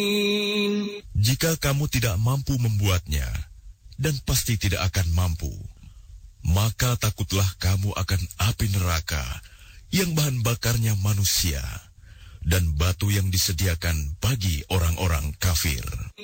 Jika kamu tidak mampu membuatnya, dan pasti tidak akan mampu, maka takutlah kamu akan api neraka yang bahan bakarnya manusia dan batu yang disediakan bagi orang-orang kafir.